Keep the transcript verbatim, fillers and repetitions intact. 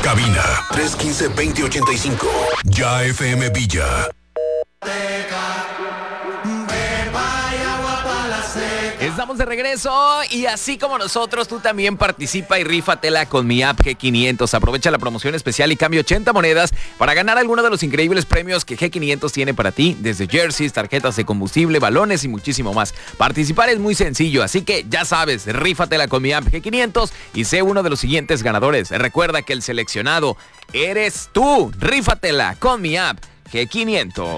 Cabina tres uno cinco, dos cero ocho cinco. Ya F M Villa. Estamos de regreso y así como nosotros, tú también participa y rífatela con mi app G quinientos. Aprovecha la promoción especial y cambia ochenta monedas para ganar alguno de los increíbles premios que G quinientos tiene para ti, desde jerseys, tarjetas de combustible, balones y muchísimo más. Participar es muy sencillo, así que ya sabes, rífatela con mi app G quinientos y sé uno de los siguientes ganadores. Recuerda que el seleccionado eres tú. Rífatela con mi app G quinientos.